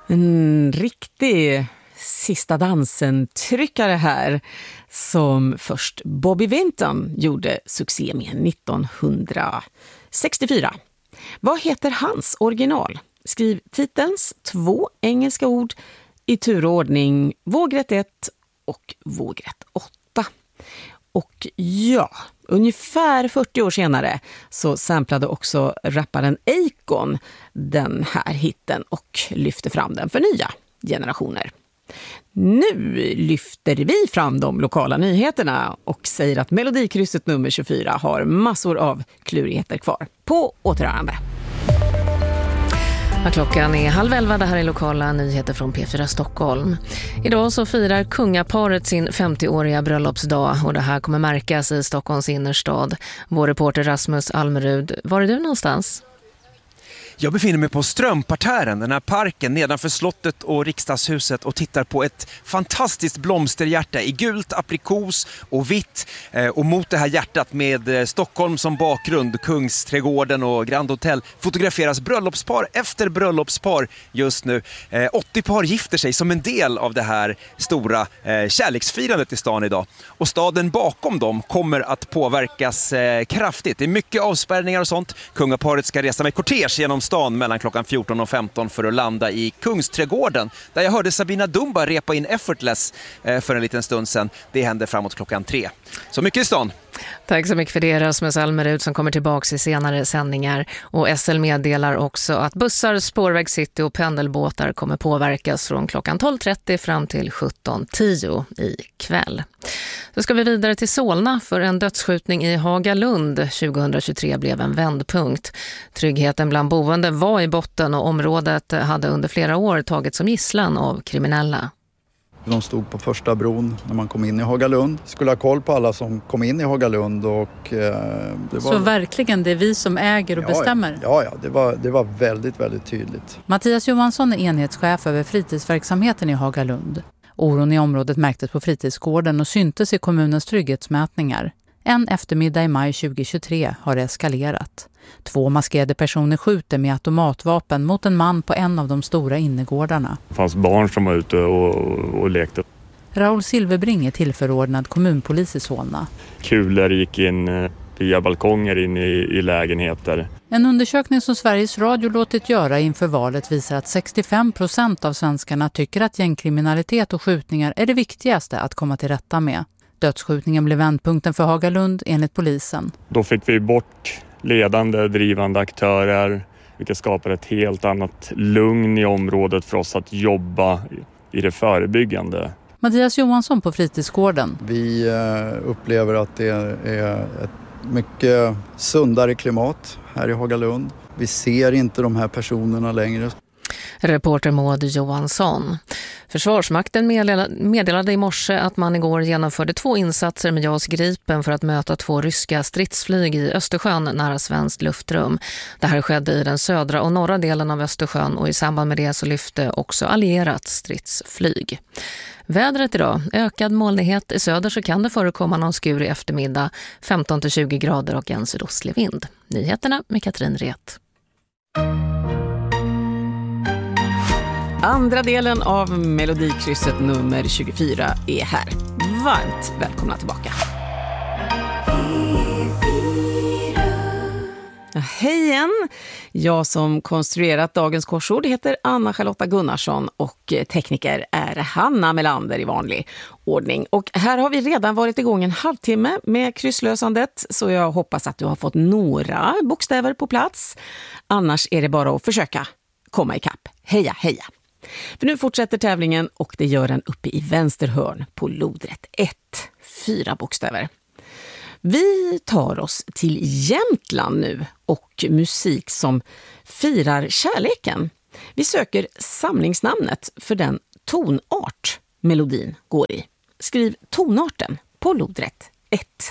En riktig sista dansen-tryckare här som först Bobby Vinton gjorde succé med 1964. Vad heter hans original? Skriv titelns 2 engelska ord i turordning vågrätt 1 och vågrätt 8. Och ja, ungefär 40 år senare så samplade också rapparen Akon den här hitten och lyfte fram den för nya generationer. Nu lyfter vi fram de lokala nyheterna och säger att Melodikrysset nummer 24 har massor av klurigheter kvar. På återhörande. Ja, klockan är 10:30, det här är lokala nyheter från P4 Stockholm. Idag så firar kungaparet sin 50-åriga bröllopsdag och det här kommer märkas i Stockholms innerstad. Vår reporter Rasmus Almerud, var är du någonstans? Jag befinner mig på Strömparterren, den här parken nedanför slottet och riksdagshuset, och tittar på ett fantastiskt blomsterhjärta i gult, aprikos och vitt. Och mot det här hjärtat med Stockholm som bakgrund, Kungsträdgården och Grand Hotel, fotograferas bröllopspar efter bröllopspar just nu. 80 par gifter sig som en del av det här stora kärleksfirandet i stan idag. Och staden bakom dem kommer att påverkas kraftigt. Det är mycket avspärrningar och sånt. Kungaparet ska resa med kortege genom stan mellan klockan 14 och 15 för att landa i Kungsträdgården, där jag hörde Sabina Dumba repa in Effortless för en liten stund sedan. Det händer framåt klockan 3. Så mycket i stan. Tack så mycket för det, Rasmus Almerud, som kommer tillbaka i senare sändningar. Och SL meddelar också att bussar, Spårväg City och pendelbåtar kommer påverkas från klockan 12.30 fram till 17.10 i kväll. Då ska vi vidare till Solna, för en dödsskjutning i Hagalund 2023 blev en vändpunkt. Tryggheten bland boende var i botten och området hade under flera år tagit som gisslan av kriminella. De stod på första bron när man kom in i Hagalund. Skulle ha koll på alla som kom in i Hagalund. Och, det var... Så verkligen det är vi som äger och bestämmer? Ja, det var väldigt, väldigt tydligt. Mattias Johansson är enhetschef över fritidsverksamheten i Hagalund. Oron i området märktes på fritidsgården och syntes i kommunens trygghetsmätningar. En eftermiddag i maj 2023 har det eskalerat. 2 maskerade personer skjuter med automatvapen mot en man på en av de stora innergårdarna. Det fanns barn som var ute och lekte. Raoul Silverbring är tillförordnad kommunpolis i Solna. Kulor gick in via balkonger in i lägenheter. En undersökning som Sveriges Radio låtit göra inför valet visar att 65% av svenskarna tycker att gängkriminalitet och skjutningar är det viktigaste att komma till rätta med. Dödsskjutningen blev vändpunkten för Hagalund enligt polisen. Då fick vi bort ledande, drivande aktörer, vilket skapar ett helt annat lugn i området för oss att jobba i det förebyggande. Mattias Johansson på fritidsgården. Vi upplever att det är ett mycket sundare klimat här i Hagalund. Vi ser inte de här personerna längre. Reporter Maud Johansson. Försvarsmakten meddelade i morse att man igår genomförde 2 insatser med JAS Gripen för att möta 2 ryska stridsflyg i Östersjön nära svenskt luftrum. Det här skedde i den södra och norra delen av Östersjön och i samband med det så lyfte också allierat stridsflyg. Vädret idag, ökad molnighet. I söder så kan det förekomma någon skur i eftermiddag, 15-20 grader och en sydostlig vind. Nyheterna med Katrin Ret. Andra delen av Melodikrysset nummer 24 är här. Varmt välkomna tillbaka. Hej igen! Jag som konstruerat dagens korsord heter Anna-Charlotta Gunnarsson och tekniker är Hanna Melander i vanlig ordning. Och här har vi redan varit igång en halvtimme med krysslösandet, så jag hoppas att du har fått några bokstäver på plats. Annars är det bara att försöka komma ikapp. Heja, heja! För nu fortsätter tävlingen och det gör den uppe i vänster hörn på lodrätt 1. 4 bokstäver. Vi tar oss till Jämtland nu och musik som firar kärleken. Vi söker samlingsnamnet för den tonart melodin går i. Skriv tonarten på lodrätt 1.